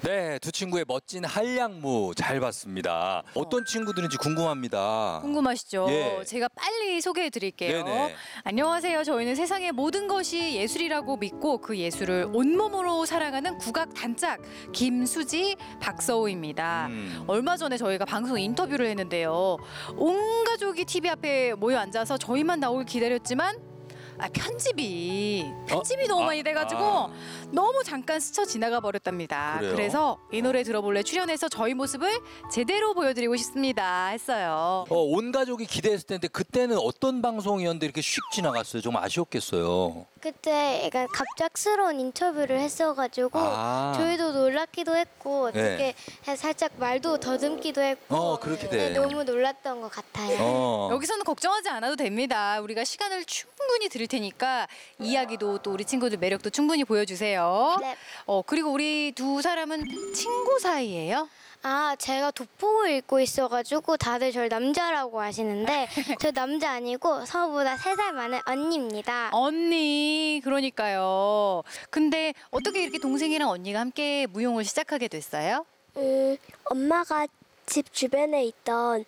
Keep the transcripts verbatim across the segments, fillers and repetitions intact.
네, 두 친구의 멋진 한량무 잘 봤습니다. 어떤 친구들인지 궁금합니다. 궁금하시죠? 예. 제가 빨리 소개해 드릴게요. 네네. 안녕하세요. 저희는 세상의 모든 것이 예술이라고 믿고 그 예술을 온몸으로 사랑하는 국악 단짝 김수지, 박서우입니다. 음. 얼마 전에 저희가 방송 인터뷰를 했는데요. 온 가족이 티비 앞에 모여 앉아서 저희만 나오길 기다렸지만 아, 편집이 편집이 어? 너무 아, 많이 돼가지고 아. 너무 잠깐 스쳐 지나가 버렸답니다. 그래요? 그래서 이 노래 들어볼래 출연해서 저희 모습을 제대로 보여드리고 싶습니다 했어요. 어, 온 가족이 기대했을 텐데 그때는 어떤 방송이었는데 이렇게 휙 지나갔어요? 좀 아쉬웠겠어요. 그때 약간 갑작스러운 인터뷰를 했어가지고 아. 저희도 놀랍기도 했고 네. 어떻게 살짝 말도 더듬기도 했고 어, 그렇게 돼. 네, 너무 놀랐던 것 같아요. 어. 여기서는 걱정하지 않아도 됩니다. 우리가 시간을 충분히 드릴 테니까 이야기도 또 우리 친구들 매력도 충분히 보여주세요. 네. 어 그리고 우리 두 사람은 친구 사이예요? 아, 제가 도포를 입고 있어가지고 다들 저를 남자라고 하시는데 저 남자 아니고 저보다 세 살 많은 언니입니다. 언니, 그러니까요. 근데 어떻게 이렇게 동생이랑 언니가 함께 무용을 시작하게 됐어요? 음, 엄마가 집 주변에 있던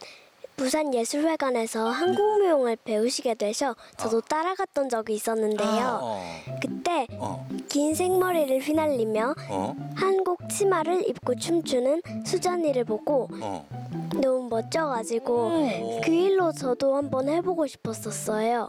부산예술회관에서 한국무용을 배우시게 되셔 저도 따라갔던 적이 있었는데요. 어. 그때 어. 긴 생머리를 휘날리며 어. 한국 치마를 입고 춤추는 수전이를 보고 어. 너무 멋져가지고 그 일로 저도 한번 해보고 싶었었어요.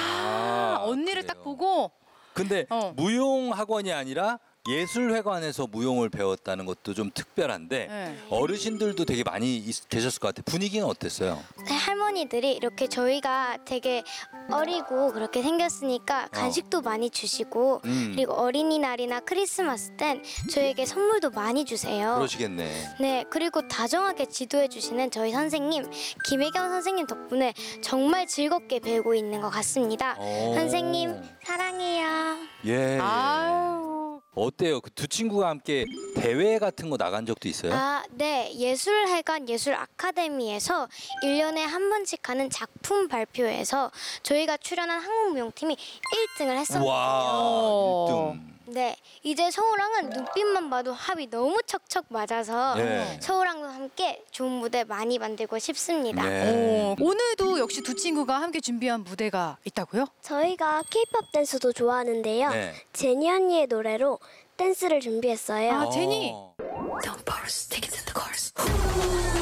아, 언니를 그래요. 딱 보고 근데 어. 무용 학원이 아니라 예술회관에서 무용을 배웠다는 것도 좀 특별한데 네. 어르신들도 되게 많이 있- 계셨을 것 같아요. 분위기는 어땠어요? 네, 할머니들이 이렇게 저희가 되게 어리고 그렇게 생겼으니까 간식도 많이 주시고 음. 그리고 어린이날이나 크리스마스 땐 저에게 선물도 많이 주세요. 그러시겠네. 네, 그리고 다정하게 지도해 주시는 저희 선생님 김혜경 선생님 덕분에 정말 즐겁게 배우고 있는 것 같습니다. 오. 선생님 사랑해요. 예. 아유. 어때요? 그 두 친구가 함께 대회 같은 거 나간 적도 있어요? 아, 네. 예술회관 예술 아카데미에서 일 년에 한 번씩 하는 작품 발표회에서 저희가 출연한 한국무용팀이 일 등을 했었거든요. 와, 일 등. 네. 이제 서우랑은 눈빛만 봐도 합이 너무 척척 맞아서 네. 서우랑도 함께 좋은 무대 많이 만들고 싶습니다. 네. 어, 오늘도 역시 두 친구가 함께 준비한 무대가 있다고요? 저희가 케이팝 댄스도 좋아하는데요. 네. 제니 언니의 노래로 댄스를 준비했어요. 아, 제니. 어. Don't force, take it to the chorus.